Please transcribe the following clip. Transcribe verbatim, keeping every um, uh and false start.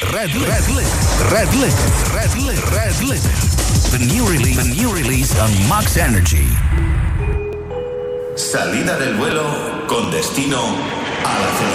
Red Red Red Red Red Red Red The new release, the new release on Max Energy. Salida del vuelo con destino a la